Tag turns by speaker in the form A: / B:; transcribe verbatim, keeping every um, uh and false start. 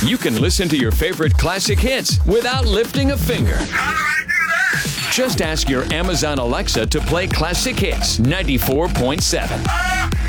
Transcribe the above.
A: You can listen to your favorite classic hits without lifting a finger.
B: How do I do that?
A: Just ask your Amazon Alexa to play Classic Hits ninety-four point seven.
B: Uh,